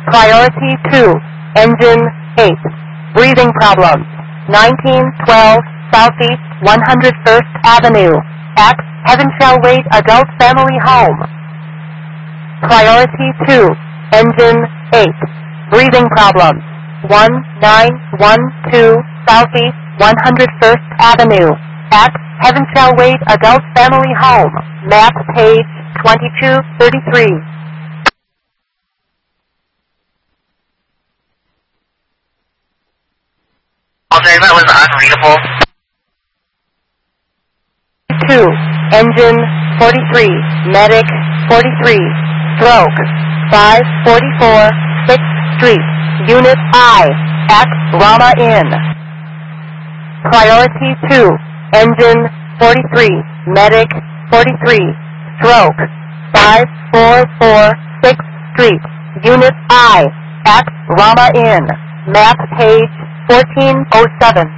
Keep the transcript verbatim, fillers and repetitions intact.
Priority two, engine eight. Breathing problems. nineteen twelve Southeast one hundred first Avenue. At Heaven Shall Wait Adult Family Home. Priority two, engine eight. Breathing problems. one nine one two Southeast one hundred first Avenue. At Heaven Shall Wait Adult Family Home. Map page twenty-two thirty-three. Alternate was unreadable. two, engine forty-three, medic forty-three, stroke five forty-four sixth Street, Unit I, at Rama Inn. Priority two, engine forty-three, medic forty-three, stroke five forty-four sixth Street, Unit I, at Rama Inn. Map page fourteen oh seven.